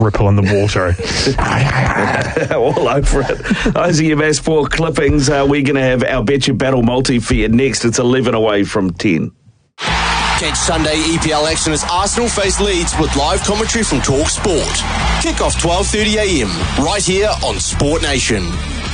ripple in the water. All over it. Ozzy of Sport Clippings. We're going to have our Bet Your Battle multi for you next. It's 11 away from 10. Catch Sunday EPL action as Arsenal face Leeds with live commentary from Talk Sport. Kick-off 12:30am, right here on Sport Nation.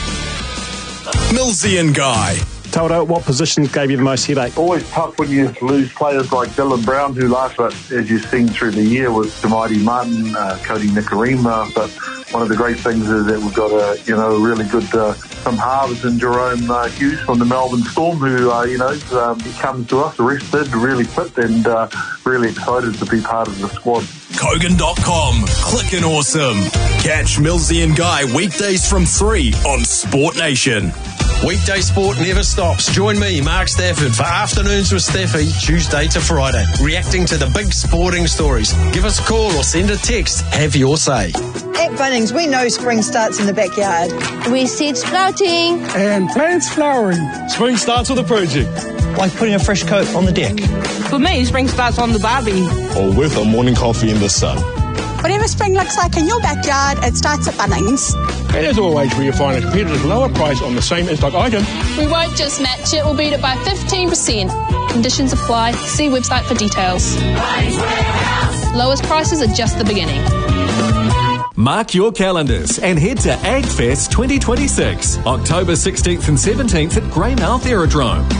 Millsy and Guy. Taldo, what positions gave you the most headache? Always tough when you lose players like Dylan Brown, who last, as you've seen through the year, was Tamati Martin, Cody Nikarima. But one of the great things is that we've got a really good some halves in Jerome Hughes from the Melbourne Storm, who he comes to us rested, really fit, and really excited to be part of the squad. Kogan.com. Clickin' awesome. Catch Millsy and Guy weekdays from 3 on Sport Nation. Weekday sport never stops. Join me, Mark Stafford, for Afternoons with Staffy, Tuesday to Friday, reacting to the big sporting stories. Give us a call or send a text. Have your say. At Bunnings, we know spring starts in the backyard. We seed sprouting. And plants flowering. Spring starts with a project. Like putting a fresh coat on the deck. For me, spring starts on the barbie. Or with a morning coffee in the sun. Whatever spring looks like in your backyard, it starts at Bunnings. And as always, where you find a competitor's lower price on the same in-stock item. We won't just match it, we'll beat it by 15%. Conditions apply. See website for details. Lowest prices are just the beginning. Mark your calendars and head to AgFest 2026, October 16th and 17th at Greymouth Aerodrome.